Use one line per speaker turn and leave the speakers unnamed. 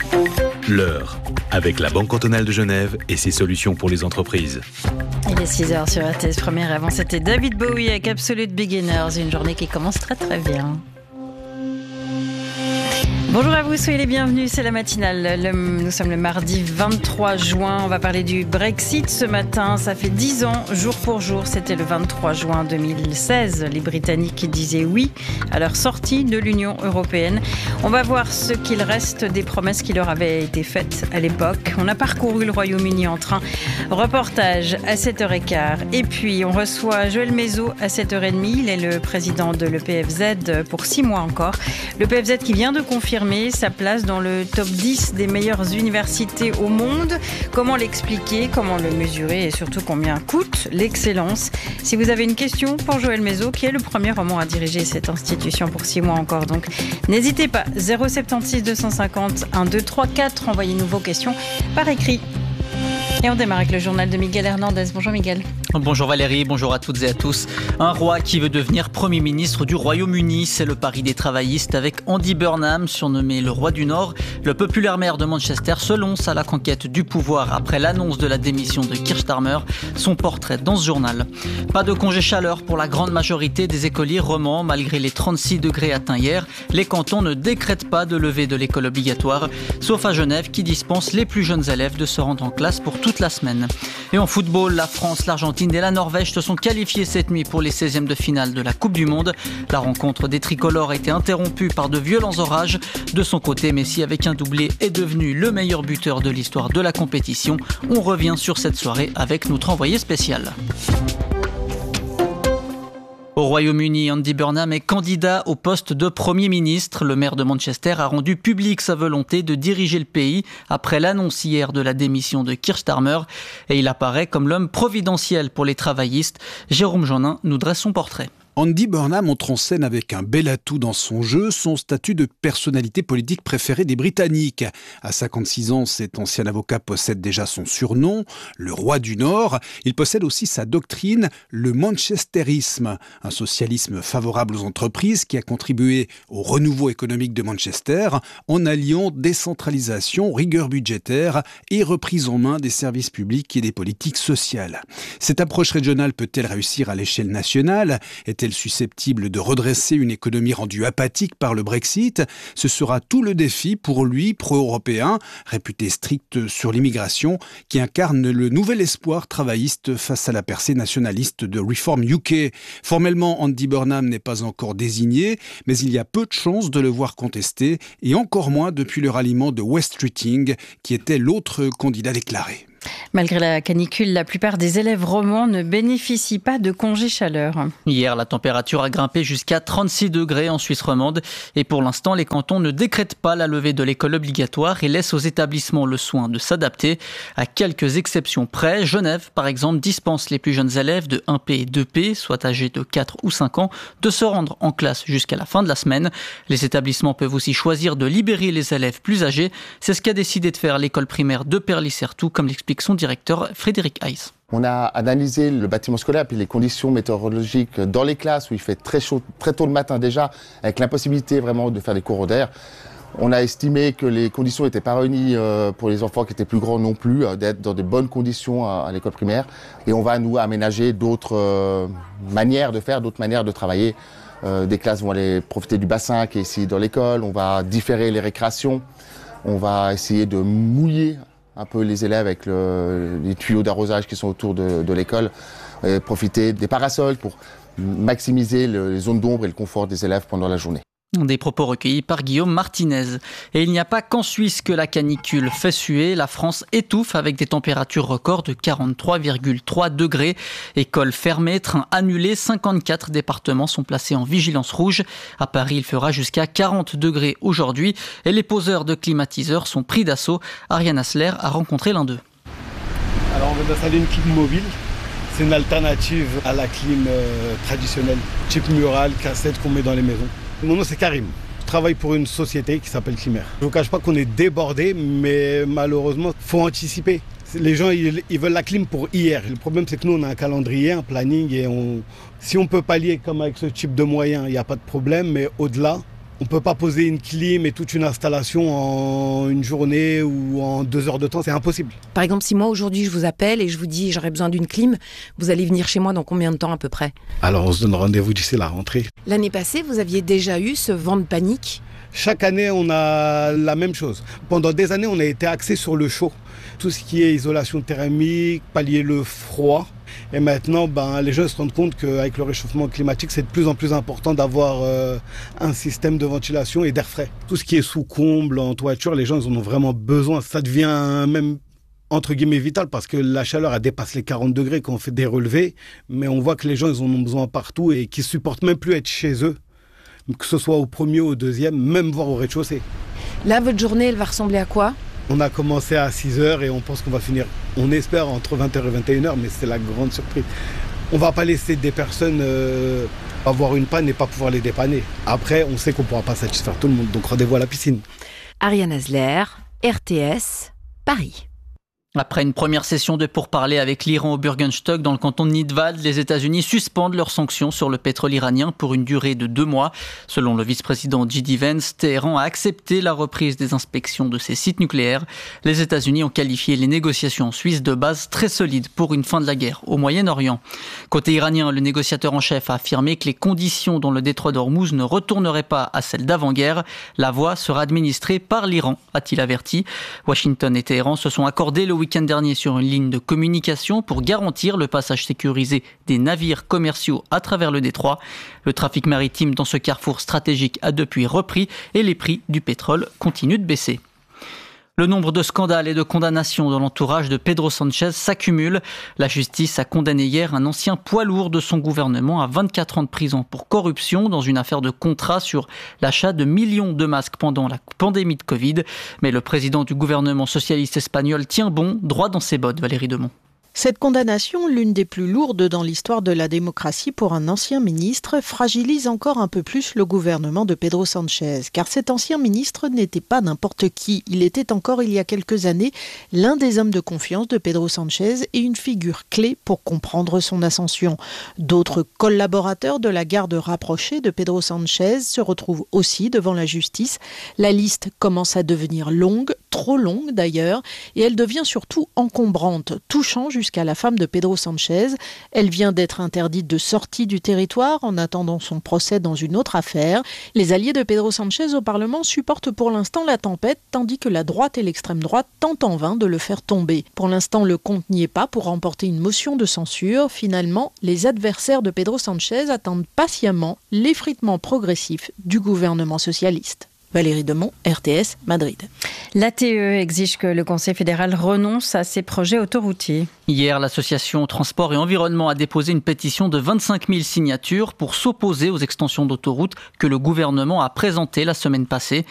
L'heure, avec la Banque cantonale de Genève et ses solutions pour les entreprises.
Il est 6h sur RTS Première. Avant, c'était David Bowie avec Absolute Beginners. Une journée qui commence très très bien. Bonjour à vous, soyez les bienvenus, c'est la matinale. Nous sommes le mardi 23 juin, on va parler du Brexit ce matin. Ça fait 10 ans, jour pour jour, c'était le 23 juin 2016. Les Britanniques disaient oui à leur sortie de l'Union européenne. On va voir ce qu'il reste des promesses qui leur avaient été faites à l'époque. On a parcouru le Royaume-Uni en train. Reportage à 7h15. Et puis on reçoit Joël Mézot à 7h30. Il est le président de l'EPFZ pour 6 mois encore. L'EPFZ qui vient de confirmer sa place dans le top 10 des meilleures universités au monde. Comment l'expliquer, comment le mesurer et surtout combien coûte l'excellence? Si vous avez une question pour Joël Mézot, qui est le premier roman à diriger cette institution pour 6 mois encore, donc n'hésitez pas, 076 250 1234, envoyez-nous vos questions par écrit. Et on démarre avec le journal de Miguel Hernandez. Bonjour Miguel.
Bonjour Valérie, bonjour à toutes et à tous. Un roi qui veut devenir Premier ministre du Royaume-Uni, c'est le pari des travaillistes avec Andy Burnham, surnommé le roi du Nord. Le populaire maire de Manchester se lance à la conquête du pouvoir après l'annonce de la démission de Keir Starmer. Son portrait dans ce journal. Pas de congé chaleur pour la grande majorité des écoliers romans. Malgré les 36 degrés atteints hier, les cantons ne décrètent pas de levée de l'école obligatoire, sauf à Genève qui dispense les plus jeunes élèves de se rendre en classe pour toute la semaine. Et en football, la France, l'Argentine et la Norvège se sont qualifiés cette nuit pour les 16e de finale de la Coupe du Monde. La rencontre des tricolores a été interrompue par de violents orages. De son côté, Messi, avec un doublé, est devenu le meilleur buteur de l'histoire de la compétition. On revient sur cette soirée avec notre envoyé spécial. Au Royaume-Uni, Andy Burnham est candidat au poste de Premier ministre. Le maire de Manchester a rendu public sa volonté de diriger le pays après l'annonce hier de la démission de Keir Starmer. Et il apparaît comme l'homme providentiel pour les travaillistes. Jérôme Jeannin nous dresse son portrait.
Andy Burnham entre en scène avec un bel atout dans son jeu, son statut de personnalité politique préférée des Britanniques. À 56 ans, cet ancien avocat possède déjà son surnom, le roi du Nord. Il possède aussi sa doctrine, le manchesterisme, un socialisme favorable aux entreprises qui a contribué au renouveau économique de Manchester en alliant décentralisation, rigueur budgétaire et reprise en main des services publics et des politiques sociales. Cette approche régionale peut-elle réussir à l'échelle nationale ? Est-elle susceptible de redresser une économie rendue apathique par le Brexit? Ce sera tout le défi pour lui, pro-européen, réputé strict sur l'immigration, qui incarne le nouvel espoir travailliste face à la percée nationaliste de Reform UK. Formellement, Andy Burnham n'est pas encore désigné, mais il y a peu de chances de le voir contesté, et encore moins depuis le ralliement de West Streeting, qui était l'autre candidat déclaré.
Malgré la canicule, la plupart des élèves romans ne bénéficient pas de congés chaleur.
Hier, la température a grimpé jusqu'à 36 degrés en Suisse romande. Et pour l'instant, les cantons ne décrètent pas la levée de l'école obligatoire et laissent aux établissements le soin de s'adapter. À quelques exceptions près, Genève, par exemple, dispense les plus jeunes élèves de 1P et 2P, soit âgés de 4 ou 5 ans, de se rendre en classe jusqu'à la fin de la semaine. Les établissements peuvent aussi choisir de libérer les élèves plus âgés. C'est ce qu'a décidé de faire l'école primaire de Perly-Certoux, comme l'explique son directeur Frédéric Heiss.
On a analysé le bâtiment scolaire et les conditions météorologiques dans les classes où il fait très chaud, très tôt le matin déjà, avec l'impossibilité vraiment de faire des cours d'air. On a estimé que les conditions n'étaient pas réunies pour les enfants qui étaient plus grands non plus, d'être dans de bonnes conditions à l'école primaire. Et on va nous aménager d'autres manières de faire, d'autres manières de travailler. Des classes vont aller profiter du bassin qui est ici dans l'école, on va différer les récréations, on va essayer de mouiller un peu les élèves avec les tuyaux d'arrosage qui sont autour de l'école, profiter des parasols pour maximiser les zones d'ombre et le confort des élèves pendant la journée.
Des propos recueillis par Guillaume Martinez. Et il n'y a pas qu'en Suisse que la canicule fait suer. La France étouffe avec des températures records de 43,3 degrés. Écoles fermées, trains annulés, 54 départements sont placés en vigilance rouge. À Paris, il fera jusqu'à 40 degrés aujourd'hui. Et les poseurs de climatiseurs sont pris d'assaut. Ariane Asler a rencontré l'un d'eux.
Alors on vient d'installer une clim mobile. C'est une alternative à la clim traditionnelle, type murale, cassette qu'on met dans les maisons. Mon nom c'est Karim. Je travaille pour une société qui s'appelle Climer. Je ne vous cache pas qu'on est débordé, mais malheureusement, il faut anticiper. Les gens, ils veulent la clim pour hier. Le problème, c'est que nous, on a un calendrier, un planning, et si on peut pallier comme avec ce type de moyens, il n'y a pas de problème, mais au-delà, On ne peut pas poser une clim et toute une installation en une journée ou en 2 heures de temps, c'est impossible.
Par exemple, si moi aujourd'hui je vous appelle et je vous dis j'aurais besoin d'une clim, vous allez venir chez moi dans combien de temps à peu près ?
Alors on se donne rendez-vous d'ici la rentrée.
L'année passée, vous aviez déjà eu ce vent de panique ?
Chaque année, on a la même chose. Pendant des années, on a été axé sur le chaud. Tout ce qui est isolation thermique, pallier le froid. Et maintenant, les gens se rendent compte qu'avec le réchauffement climatique, c'est de plus en plus important d'avoir un système de ventilation et d'air frais. Tout ce qui est sous comble, en toiture, les gens ils en ont vraiment besoin. Ça devient même entre guillemets vital parce que la chaleur elle dépasse les 40 degrés quand on fait des relevés. Mais on voit que les gens ils en ont besoin partout et qu'ils ne supportent même plus être chez eux. Que ce soit au premier ou au deuxième, même voire au rez-de-chaussée.
Là, votre journée, elle va ressembler à quoi ?
On a commencé à 6h et on pense qu'on va finir, on espère, entre 20h et 21h, mais c'est la grande surprise. On ne va pas laisser des personnes avoir une panne et pas pouvoir les dépanner. Après, on sait qu'on ne pourra pas satisfaire tout le monde, donc rendez-vous à la piscine.
Ariane Hasler, RTS, Paris.
Après une première session de pourparlers avec l'Iran au Bürgenstock dans le canton de Nidwald, les États-Unis suspendent leurs sanctions sur le pétrole iranien pour une durée de 2 mois. Selon le vice-président J.D. Vance, Téhéran a accepté la reprise des inspections de ses sites nucléaires. Les États-Unis ont qualifié les négociations en Suisse de base très solides pour une fin de la guerre au Moyen-Orient. Côté iranien, le négociateur en chef a affirmé que les conditions dans le détroit d'Ormuz ne retourneraient pas à celles d'avant-guerre. La voie sera administrée par l'Iran, a-t-il averti. Washington et Téhéran se sont accordés le week-end dernier sur une ligne de communication pour garantir le passage sécurisé des navires commerciaux à travers le détroit. Le trafic maritime dans ce carrefour stratégique a depuis repris et les prix du pétrole continuent de baisser. Le nombre de scandales et de condamnations dans l'entourage de Pedro Sánchez s'accumule. La justice a condamné hier un ancien poids lourd de son gouvernement à 24 ans de prison pour corruption dans une affaire de contrat sur l'achat de millions de masques pendant la pandémie de Covid. Mais le président du gouvernement socialiste espagnol tient bon, droit dans ses bottes, Valérie Demont.
Cette condamnation, l'une des plus lourdes dans l'histoire de la démocratie pour un ancien ministre, fragilise encore un peu plus le gouvernement de Pedro Sánchez. Car cet ancien ministre n'était pas n'importe qui. Il était encore, il y a quelques années, l'un des hommes de confiance de Pedro Sánchez et une figure clé pour comprendre son ascension. D'autres collaborateurs de la garde rapprochée de Pedro Sánchez se retrouvent aussi devant la justice. La liste commence à devenir longue, trop longue d'ailleurs, et elle devient surtout encombrante, touchant jusqu'à la femme de Pedro Sánchez. Elle vient d'être interdite de sortie du territoire en attendant son procès dans une autre affaire. Les alliés de Pedro Sánchez au Parlement supportent pour l'instant la tempête, tandis que la droite et l'extrême droite tentent en vain de le faire tomber. Pour l'instant, le compte n'y est pas pour remporter une motion de censure. Finalement, les adversaires de Pedro Sánchez attendent patiemment l'effritement progressif du gouvernement socialiste. Valérie Demont, RTS, Madrid.
L'ATE exige que le Conseil fédéral renonce à ses projets autoroutiers.
Hier, l'association Transport et Environnement a déposé une pétition de 25 000 signatures pour s'opposer aux extensions d'autoroutes que le gouvernement a présentées la semaine passée.